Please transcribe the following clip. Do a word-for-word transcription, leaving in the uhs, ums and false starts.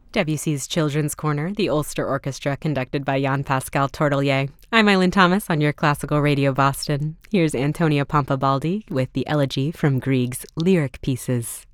Debussy's Children's Corner, the Ulster Orchestra, conducted by Jan-Pascal Tortelier. I'm Eileen Thomas on your Classical Radio Boston. Here's Antonia Pampabaldi with the Elegy from Grieg's Lyric Pieces.